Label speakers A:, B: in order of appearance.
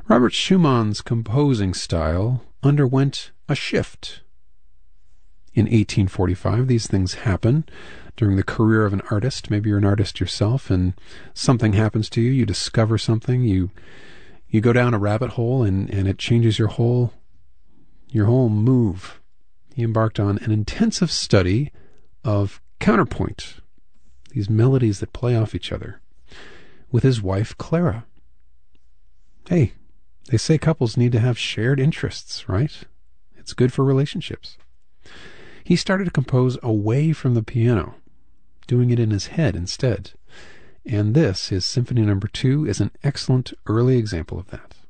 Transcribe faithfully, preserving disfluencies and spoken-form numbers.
A: Robert Schumann's composing style underwent a shift. In eighteen forty-five, these things happen during the career of an artist. Maybe you're an artist yourself and something happens to you. You discover something. You you go down a rabbit hole and, and it changes your whole your whole move. He embarked on an intensive study of counterpoint, these melodies that play off each other, with his wife Clara. Hey, they say couples need to have shared interests, right? It's good for relationships. He started to compose away from the piano, doing it in his head instead. And this, his Symphony Number Two, is an excellent early example of that.